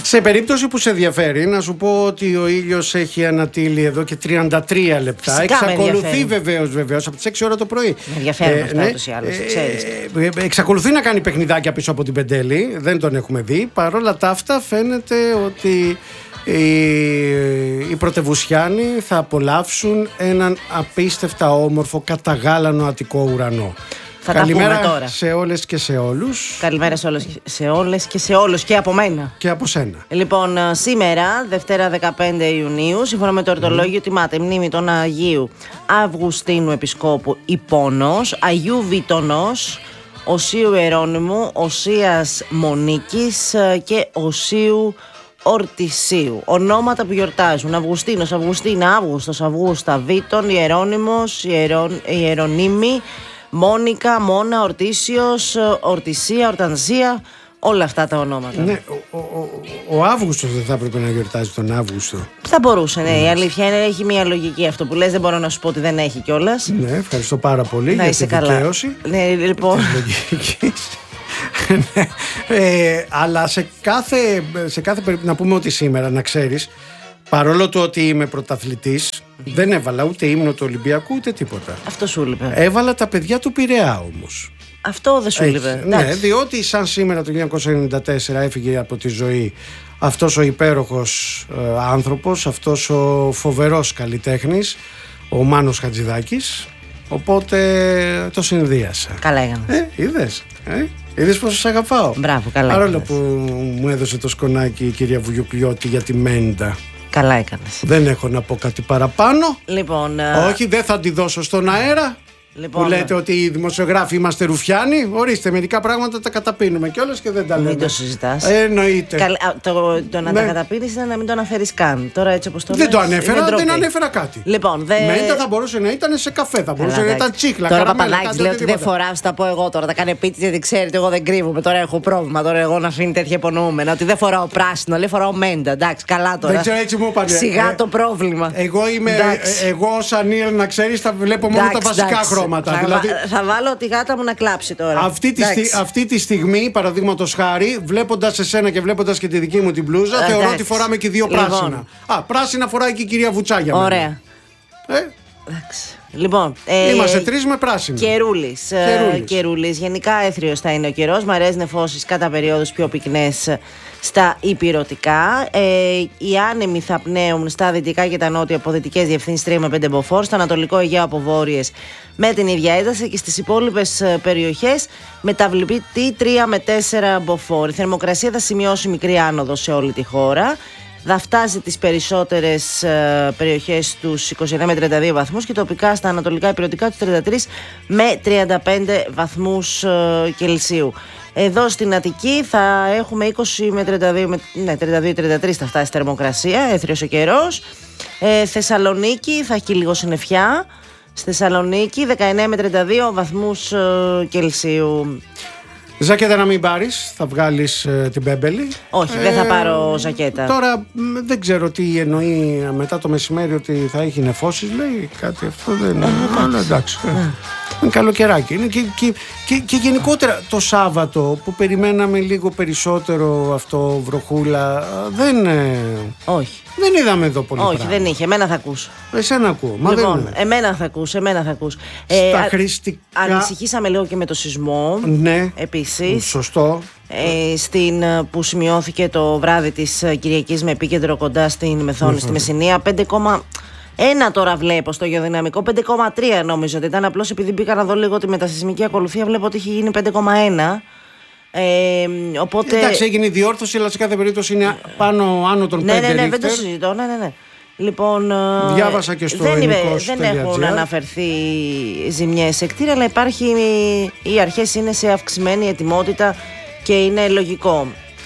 Σε περίπτωση που σε ενδιαφέρει, να σου πω ότι ο ήλιος έχει ανατείλει εδώ και 33 λεπτά. Φυσικά εξακολουθεί βεβαίως από τις 6 ώρα το πρωί. Με ενδιαφέρουν αυτά ούτως ή άλλως, ξέρεις. Εξακολουθεί να κάνει παιχνιδάκια πίσω από την Πεντέλη. Δεν τον έχουμε δει. Παρόλα τα αυτά, φαίνεται ότι οι πρωτεβουσιάνοι θα απολαύσουν έναν απίστευτα όμορφο καταγάλανο Αττικό ουρανό. Καλημέρα τώρα σε όλες και σε όλους. Καλημέρα σε όλες και σε όλους και από μένα. Και από σένα. Λοιπόν, σήμερα, Δευτέρα 15 Ιουνίου, σύμφωνα με το ορτολόγιο, τιμάται η μνήμη των Αγίου Αυγουστίνου Επισκόπου Ιππώνος, Αγίου Βιτωνός, Οσίου Ιερώνυμου, Οσίας Μονίκης και Οσίου Ορτισίου. Ονόματα που γιορτάζουν: Αυγουστίνος, Αυγουστίνα, Αύγουστος, Αυγούστα, Βίτων, Ιερώνυμος, Ιερονύμη, Μόνικα, Μόνα, Ορτίσιος, Ορτισία, Ορτανσία. Όλα αυτά τα ονόματα. Ναι, ο Αύγουστος δεν θα έπρεπε να γιορτάζει τον Αύγουστο? Θα μπορούσε, ναι. Η αλήθεια είναι έχει μια λογική αυτό που λες. Δεν μπορώ να σου πω ότι δεν έχει κιόλας. Ναι, ευχαριστώ πάρα πολύ για την δικαίωση. Ναι, λοιπόν. Αλλά σε κάθε περίπτωση να πούμε ότι σήμερα, να ξέρεις, παρόλο το ότι είμαι πρωταθλητής, δεν έβαλα ούτε ύμνο του Ολυμπιακού ούτε τίποτα. Αυτό σου λείπε. Έβαλα τα παιδιά του Πειραιά όμως. Αυτό δεν σου λείπε. Ναι, διότι σαν σήμερα το 1994 έφυγε από τη ζωή αυτός ο υπέροχος άνθρωπος, αυτός ο φοβερός καλλιτέχνης, ο Μάνος Χατζηδάκης. Οπότε το συνδύασα. Καλά έκανες. Είδες πόσο σ' αγαπάω. Μπράβο, καλά. Παρόλο που μου έδωσε το σκονάκι η κυρία Βουγιουκλιώτη για τη Μέντα. Καλά έκανες. Δεν έχω να πω κάτι παραπάνω. Λοιπόν, όχι, δεν θα τη δώσω στον αέρα. Λοιπόν, που λέτε ότι οι δημοσιογράφοι είμαστε ρουφιάνοι. Ορίστε, μερικά πράγματα τα καταπίνουμε κιόλας και δεν τα λέμε. Μην το συζητάς. Εννοείται. Το να τα καταπίνεις είναι να μην το αναφέρεις καν. Τώρα έτσι όπως το λες. Δεν το ανέφερα, δεν ανέφερα κάτι. Λοιπόν, Μέντα θα μπορούσε να ήταν σε καφέ, θα μπορούσε να ήταν τσίχλα. Τώρα Παπαδάκης λέει ότι δεν φοράω, θα πω εγώ τώρα. Τα κάνει επίτηδες γιατί ξέρει ότι εγώ δεν κρύβομαι. Τώρα έχω πρόβλημα. Τώρα εγώ να αφήνει τέτοια υπονοούμενα. Ότι δεν φοράω πράσινο, λέει φοράω Μέντα. Εντάξει, καλά τώρα. Δεν ξέρω, έτσι μου είπανε. Σιγά το πρόβλημα. Εγώ ως Ανίελ, να ξέρεις, θα βλέπω μόνο τα βασικά χρώματα. Θα βάλω τη γάτα μου να κλάψει τώρα. Αυτή τη στιγμή, παραδείγματος χάρη, βλέποντας εσένα και βλέποντας και τη δική μου την μπλούζα, θεωρώ ότι φοράμε και δύο πράσινα. Πράσινα φοράει και η κυρία Βουτσάγια. Ωραία. Λοιπόν, είμαστε τρεις με πράσινο. Καιρούλης. Γενικά έθριος θα είναι ο καιρός. Μαρές νεφώσεις κατά περιόδους πιο πυκνές στα υπηρωτικά. Οι άνεμοι θα πνέουν στα δυτικά και τα νότια από δυτικές διευθύνσεις 3 με 5 μποφόρ. Στο ανατολικό Αιγαίο από βόρειες με την ίδια ένταση και στις υπόλοιπες περιοχές μεταβλητή 3 με 4 μποφόρ. Η θερμοκρασία θα σημειώσει μικρή άνοδο σε όλη τη χώρα. Θα φτάσει τις περισσότερες περιοχές στους 21 με 32 βαθμούς και τοπικά στα ανατολικά υπηρετικά τους 33 με 35 βαθμούς Κελσίου. Εδώ στην Αττική θα έχουμε 20 με 32-33 θα φτάσει θερμοκρασία, έθριος ο καιρός. Θεσσαλονίκη θα έχει λίγο συννεφιά. Στη Θεσσαλονίκη 19 με 32 βαθμούς Κελσίου. Ζακέτα να μην πάρεις, θα βγάλεις την Μπέμπελη. Όχι, δεν θα πάρω ζακέτα. Τώρα δεν ξέρω τι εννοεί μετά το μεσημέρι ότι θα έχει νεφώσεις, λέει κάτι αυτό δεν είναι. Εντάξει. Είναι καλοκαιράκι. Είναι και γενικότερα το Σάββατο που περιμέναμε λίγο περισσότερο αυτό βροχούλα. Όχι. Δεν είδαμε εδώ πολύ πράγμα. πράγμα. Δεν είχε. Εμένα θα ακούς. Εσένα ακούω. Λοιπόν, εμένα θα ακούς. Στα χρηστικά. Ανησυχήσαμε λίγο και με το σεισμό. Ναι. Επίσης. Σωστό. Που σημειώθηκε το βράδυ της Κυριακής με επίκεντρο κοντά στην Μεθόνη, στη Μεσσηνία. 5,1 τώρα βλέπω στο γεωδυναμικό. 5,3 νόμιζα ότι ήταν. Απλώς επειδή μπήκα να δω λίγο τη μετασεισμική ακολουθία, βλέπω ότι έχει γίνει 5,1. Οπότε... Εντάξει, έγινε η διόρθωση, αλλά σε κάθε περίπτωση είναι άνω των 5. Ναι, δεν το συζητώ. Ναι. Λοιπόν, διάβασα και στο δεν έχουν αναφερθεί ζημιές σε κτίρια, αλλά οι αρχές είναι σε αυξημένη ετοιμότητα και είναι λογικό.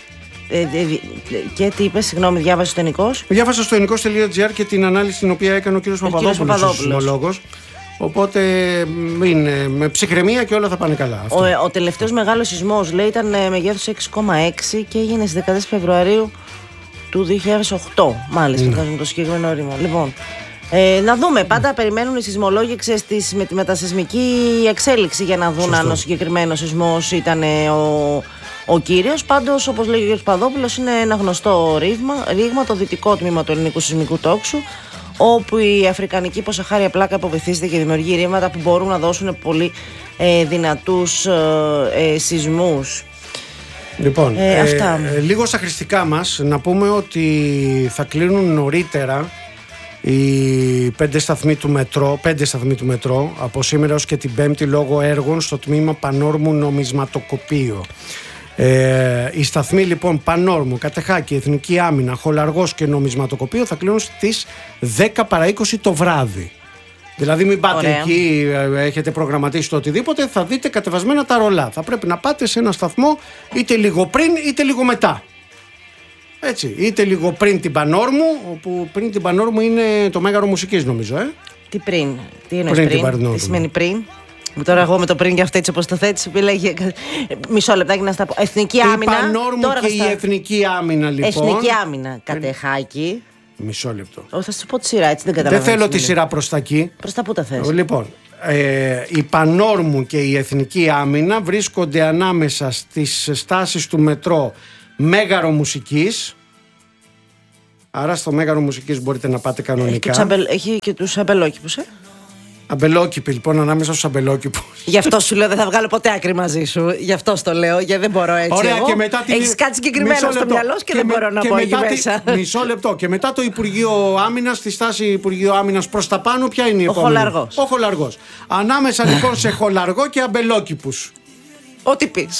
Και τι είπες, συγγνώμη, διάβασε στο Ενικός. Διάβασα στο ενικός.gr και την ανάλυση την οποία έκανε ο κύριος Παπαδόπουλος, ο σεισμολόγος. Οπότε είναι με ψυχραιμία και όλα θα πάνε καλά. Ο τελευταίος μεγάλος σεισμός, λέει, ήταν μεγέθους 6,6 και έγινε στις 14 Φεβρουαρίου του 2008. Μάλιστα, βγάζουμε το συγκεκριμένο ρήμα. Λοιπόν, να δούμε. Πάντα περιμένουν οι σεισμολόγοι με τη μετασεισμική εξέλιξη για να δουν αν ο συγκεκριμένος σεισμός ήταν ο κύριος. Πάντως, όπως λέει ο κ. Παδόπουλος, είναι ένα γνωστό ρήγμα, το δυτικό τμήμα του ελληνικού σεισμικού τόξου, όπου η αφρικανική υποσαχάρια πλάκα υποβυθίζεται και δημιουργεί ρήγματα που μπορούν να δώσουν πολύ δυνατούς σεισμούς. Λοιπόν, λίγο στα χρηστικά μας να πούμε ότι θα κλείνουν νωρίτερα οι 5 σταθμοί του μετρό από σήμερα ως και την Πέμπτη λόγω έργων στο τμήμα Πανόρμου Νομισματοκοπείο. Οι σταθμοί λοιπόν Πανόρμου, Κατεχάκη, Εθνική Άμυνα, Χολαργός και Νομισματοκοπείο θα κλείνουν στις 10 παρά 20 το βράδυ. Δηλαδή μην πάτε εκεί, έχετε προγραμματίσει το οτιδήποτε, θα δείτε κατεβασμένα τα ρολά. Θα πρέπει να πάτε σε ένα σταθμό είτε λίγο πριν είτε λίγο μετά. Έτσι, είτε λίγο πριν την Πανόρμου, όπου πριν την Πανόρμου είναι το Μέγαρο Μουσικής νομίζω. Τι πριν, τι εννοείς πριν, τι σημαίνει πριν? Τώρα εγώ με το πριν και αυτό έτσι όπως το θέτεις, μισό λεπτάκι να στα πω. Εθνική Άμυνα. Η Πανόρμου τώρα και η Εθνική Άμυνα λοιπόν. Εθνική Άμυνα, Κατεχάκη. Μισό λεπτό. Θα σου πω τη σειρά, έτσι δεν καταλαβαίνω. Δεν θέλω τη σειρά προς τα εκεί. Προς τα πού τα θες? Λοιπόν, η Πανόρμου και η Εθνική Άμυνα βρίσκονται ανάμεσα στις στάσεις του μετρό Μέγαρο Μουσικής. Άρα στο Μέγαρο Μουσικής μπορείτε να πάτε κανονικά. Έχει και τους αμπελόκηπους, Αμπελόκηποι, λοιπόν, ανάμεσα στους αμπελόκηπους. Γι' αυτό σου λέω δεν θα βγάλω ποτέ άκρη μαζί σου. Γι' αυτό το λέω, γιατί δεν μπορώ έτσι. Ωραία, και μετά έχεις κάτι συγκεκριμένο στο μυαλό και δεν μπορώ να πω εκεί μέσα. Μισό λεπτό. Και μετά το Υπουργείο Άμυνας, στη στάση Υπουργείο Άμυνας προς τα πάνω, ποια είναι η επόμενη? Χολαργός. Ο Χολαργός. Ανάμεσα λοιπόν σε Χολαργό και αμπελόκηπους. Ό,τι πεις.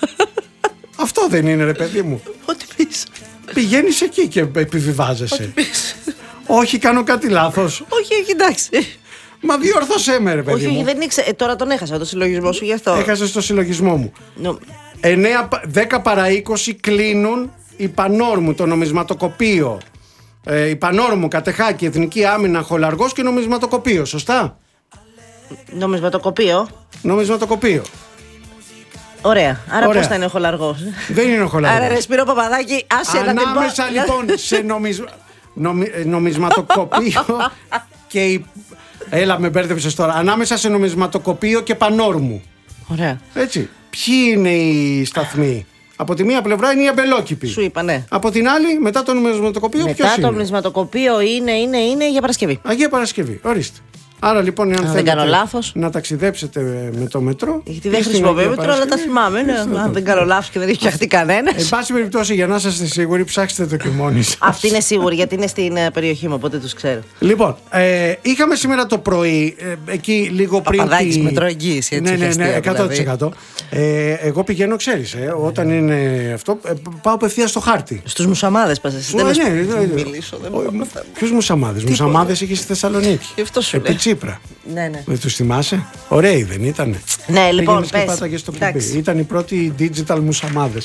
Αυτό δεν είναι, ρε παιδί μου? Ό,τι πεις. Πηγαίνεις εκεί και επιβιβάζεσαι. Ό,τι πεις. Όχι, κάνω κάτι λάθος? Όχι, εντάξει. Μα διόρθωσέ με, ρε παιδί μου. Όχι, δεν ήξερα. Τώρα τον έχασα το συλλογισμό σου γι' αυτό. Έχασες το συλλογισμό μου. 10 παρά 20 κλείνουν η Πανόρμου, το Νομισματοκοπείο. Η Πανόρμου, Κατεχάκη, Εθνική Άμυνα, Χολαργός και Νομισματοκοπείο. Σωστά? Νομισματοκοπείο. Ωραία. Άρα πώς θα είναι ο Χολαργός? Δεν είναι ο Χολαργός. Άρα ρε Σπύρο Παπαδάκη, άσε να την πω. Ανάμεσα λοιπόν σε νομισματοκοπείο και έλα με μπέρδεψες τώρα. Ανάμεσα σε Νομισματοκοπείο και Πανόρμου. Ωραία. Έτσι. Ποιοι είναι οι σταθμοί? Από τη μία πλευρά είναι οι αμπελόκηποι. Σου είπα, ναι. Από την άλλη, μετά το Νομισματοκοπείο, ποιος είναι? Μετά το Νομισματοκοπείο είναι για Παρασκευή. Αγία Παρασκευή, ορίστε. Άρα λοιπόν, αν θέλετε να ταξιδέψετε με το μετρό. Γιατί δεν χρησιμοποιώ μετρό, αλλά τα θυμάμαι. Αν δεν κάνω λάθος και δεν έχει φτιαχτεί κανένα. Εν πάση περιπτώσει, για να είστε σίγουροι, ψάξτε το και μόνοι σας. Αυτή είναι σίγουρη, γιατί είναι στην περιοχή μου, οπότε τους ξέρω. Λοιπόν, είχαμε σήμερα το πρωί, εκεί λίγο πριν. Παπαδάκης μετροεγγύηση, έτσι. Ναι, 100%. Εγώ πηγαίνω, ξέρεις, όταν είναι αυτό, πάω απευθείας στο χάρτη. Στους μουσαμάδες πας εσύ? Ναι. Ποιους μουσαμάδες? Μουσαμάδες είχε στη Θεσσαλονίκη. Επί Τσίπρα. Ναι. Δεν τους θυμάσαι? Ωραίοι δεν ήτανε? Ναι, λοιπόν, πες. Και πάταγες στο κουμπί. Ήταν οι πρώτοι digital μουσαμάδες.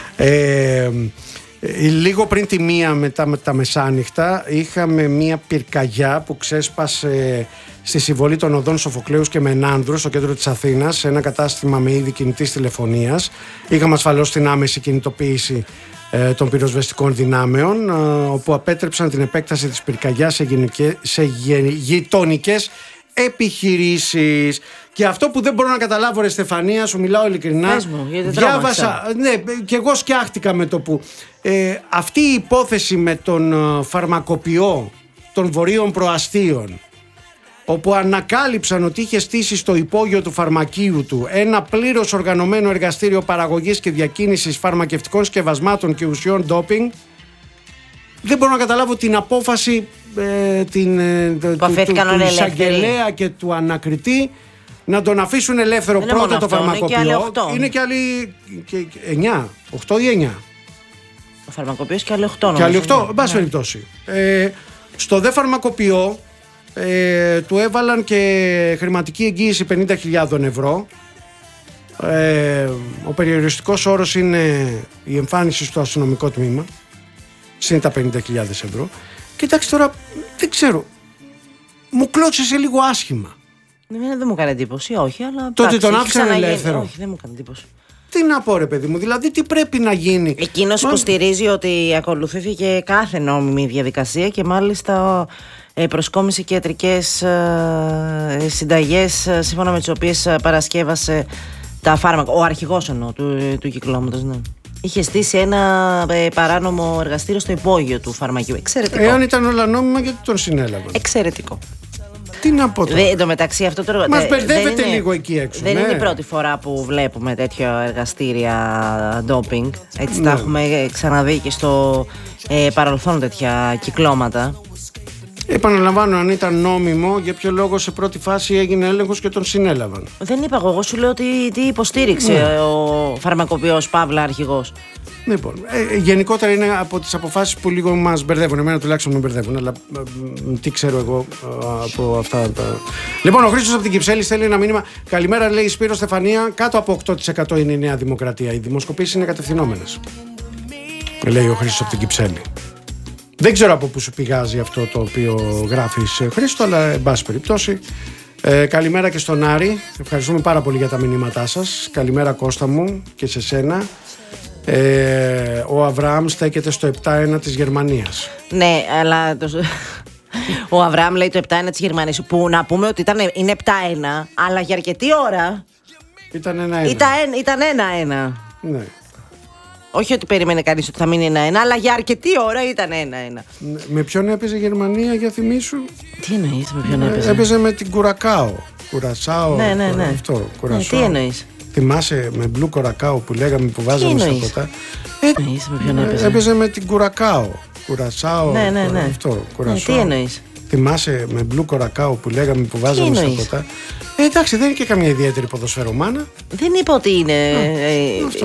Λίγο πριν τη μία μετά με τα μεσάνυχτα είχαμε μία πυρκαγιά που ξέσπασε στη συμβολή των οδών Σοφοκλέους και Μενάνδρου στο κέντρο της Αθήνας, σε ένα κατάστημα με είδη κινητής τηλεφωνίας. Είχαμε ασφαλώς την άμεση κινητοποίηση των πυροσβεστικών δυνάμεων, όπου απέτρεψαν την επέκταση της πυρκαγιάς σε γειτονικές επιχειρήσεις. Και αυτό που δεν μπορώ να καταλάβω, ρε Στεφανία, σου μιλάω ειλικρινά. Πες μου, γιατί διάβασα, ναι, και εγώ σκιάχτηκα με το που αυτή η υπόθεση με τον φαρμακοποιό των Βορείων Προαστίων, όπου ανακάλυψαν ότι είχε στήσει στο υπόγειο του φαρμακείου του ένα πλήρως οργανωμένο εργαστήριο παραγωγής και διακίνησης φαρμακευτικών σκευασμάτων και ουσιών ντόπινγκ. Δεν μπορώ να καταλάβω την απόφαση του εισαγγελέα και του ανακριτή να τον αφήσουν ελεύθερο. Πρώτα το φαρμακοποιό. Είναι και άλλοι 9, 8 ή 9. Ο φαρμακοποιός και άλλοι 8. Και άλλοι 8, εν πάση περιπτώσει. Στο δε φαρμακοποιό του έβαλαν και χρηματική εγγύηση 50.000 ευρώ. Ο περιοριστικός όρος είναι η εμφάνιση στο αστυνομικό τμήμα, συν τα 50.000 ευρώ. Κοιτάξτε τώρα, δεν ξέρω, μου κλώτσισε λίγο άσχημα. Δεν μου έκανε εντύπωση, όχι, αλλά. Τότε τον άφησαν ελεύθερο? Όχι, δεν μου έκανε εντύπωση. Τι να πω, ρε παιδί μου, δηλαδή τι πρέπει να γίνει? Εκείνος υποστηρίζει ότι ακολουθήθηκε κάθε νόμιμη διαδικασία και μάλιστα προσκόμισε και ιατρικές συνταγές σύμφωνα με τις οποίες παρασκεύασε τα φάρμακα. Ο αρχηγός εννοώ του κυκλώματος, ναι. Είχε στήσει ένα παράνομο εργαστήριο στο υπόγειο του φαρμακείου. Εξαιρετικό. Εάν ήταν όλα νόμιμα, γιατί τον συνέλαβαν. Εξαιρετικό. Τι να πω τώρα. Εν τω μεταξύ, αυτό το. Μας μπερδεύετε λίγο εκεί έξω. Δεν είναι η πρώτη φορά που βλέπουμε τέτοια εργαστήρια ντόπινγκ. Έτσι τα έχουμε ξαναδεί και στο παρελθόν τέτοια κυκλώματα. Επαναλαμβάνω, αν ήταν νόμιμο, για ποιο λόγο σε πρώτη φάση έγινε έλεγχος και τον συνέλαβαν. Δεν είπα εγώ σου λέω τι υποστήριξε ο φαρμακοποιός Παύλα αρχηγός. Λοιπόν, γενικότερα είναι από τις αποφάσεις που λίγο μας μπερδεύουν. Εμένα τουλάχιστον με μπερδεύουν, αλλά τι ξέρω εγώ από αυτά. Λοιπόν, ο Χρήστος από την Κυψέλη στέλνει ένα μήνυμα. Καλημέρα, λέει Σπύρο Στεφανία. Κάτω από 8% είναι η Νέα Δημοκρατία. Οι δημοσκοπήσεις είναι κατευθυνόμενες. Λέει ο Χρήστος από την Κυψέλη. Δεν ξέρω από πού σου πηγάζει αυτό το οποίο γράφεις, Χρήστο, αλλά εν πάση περιπτώσει. Καλημέρα και στον Άρη. Ευχαριστούμε πάρα πολύ για τα μηνύματά σας. Καλημέρα Κώστα μου και σε σένα. Ο Αβραάμ στέκεται στο 7-1 της Γερμανίας. Ναι, αλλά ο Αβραάμ λέει το 7-1 της Γερμανίας. Που να πούμε ότι είναι 7-1, αλλά για αρκετή ώρα ήταν 1-1. Ήταν 1-1. Ναι. Όχι ότι περίμενε κανείς ότι θα μείνει 1-1, αλλά για αρκετή ώρα ήταν 1-1. Με ποιον έπαιζε η Γερμανία, για θυμίσου? Τι εννοείς με ποιον έπαιζε? Έπαιζε με την Κουρακάο. Κουρασάο. Ναι. Αυτό, Κουρασάο. Τι εννοείς? Θυμάσαι με μπλου Κορακάο που λέγαμε που βάζαμε στα ποτά? Με ποιον έπαιζε? Έπαιζε με την Κουρακάο. Κουρασάο. Ναι. Αυτό, Κουρασάο. Τι εννοείς? Θυμάσαι με μπλου Κορακάο που λέγαμε που βάζαμε στα ποτά? Εντάξει, δεν είναι και καμία ιδιαίτερη ποδοσφαιρομάνα. Δεν είπα ότι είναι.